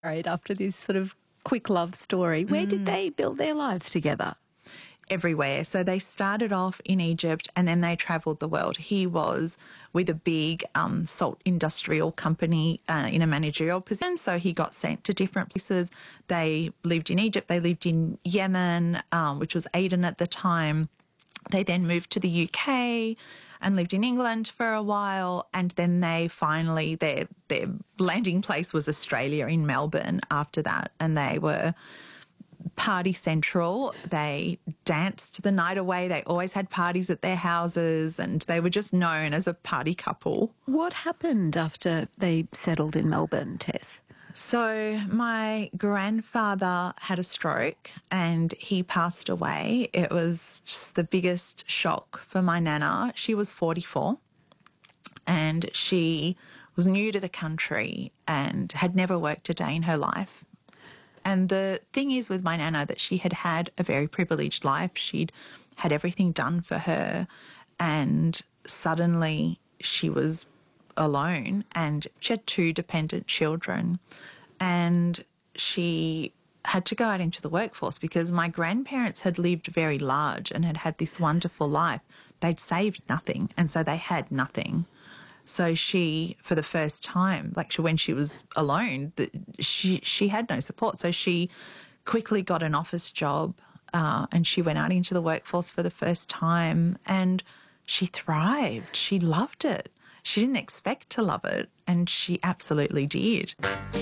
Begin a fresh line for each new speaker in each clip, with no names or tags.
Right, after this sort of quick love story, where did they build their lives together?
Everywhere. So they started off in Egypt and then they travelled the world. He was with a big salt industrial company in a managerial position, so he got sent to different places. They lived in Egypt, they lived in Yemen, which was Aden at the time. They then moved to the UK and lived in England for a while, and then they finally, their landing place was Australia in Melbourne after that, and they were party central. They danced the night away. They always had parties at their houses and they were just known as a party couple.
What happened after they settled in Melbourne, Tess?
So my grandfather had a stroke and he passed away. It was just the biggest shock for my nana. She was 44 and she was new to the country and had never worked a day in her life. And the thing is with my nana that she had had a very privileged life. She'd had everything done for her and suddenly she was alone and she had 2 dependent children and she had to go out into the workforce because my grandparents had lived very large and had had this wonderful life. They'd saved nothing and so they had nothing. So she, for the first time, when she was alone, she had no support. So she quickly got an office job and she went out into the workforce for the first time and she thrived. She loved it. She didn't expect to love it and she absolutely did.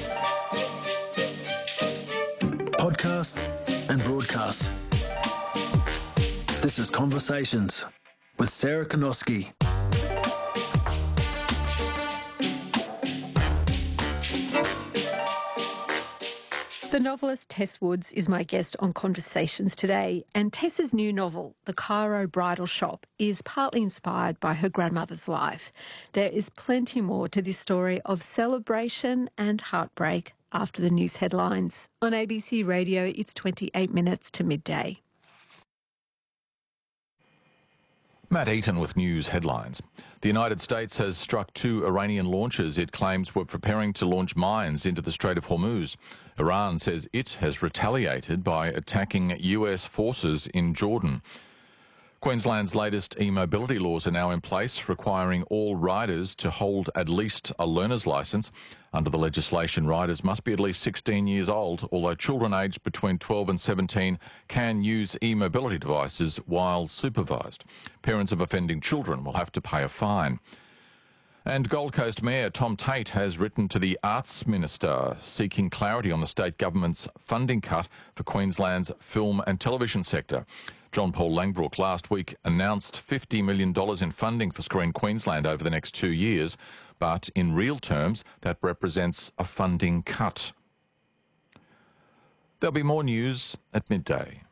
Podcast and broadcast. This is Conversations with Sarah Konoski.
The novelist Tess Woods is my guest on Conversations today, and Tess's new novel, The Cairo Bridal Shop, is partly inspired by her grandmother's life. There is plenty more to this story of celebration and heartbreak after the news headlines. On ABC Radio, it's 28 minutes to midday.
Matt Eaton with news headlines. The United States has struck 2 Iranian launches it claims were preparing to launch mines into the Strait of Hormuz. Iran says it has retaliated by attacking US forces in Jordan. Queensland's latest e-mobility laws are now in place, requiring all riders to hold at least a learner's licence. Under the legislation, riders must be at least 16 years old, although children aged between 12 and 17 can use e-mobility devices while supervised. Parents of offending children will have to pay a fine. And Gold Coast Mayor Tom Tate has written to the Arts Minister seeking clarity on the state government's funding cut for Queensland's film and television sector. John Paul Langbrook last week announced $50 million in funding for Screen Queensland over the next 2 years, but in real terms, that represents a funding cut. There'll be more news at midday.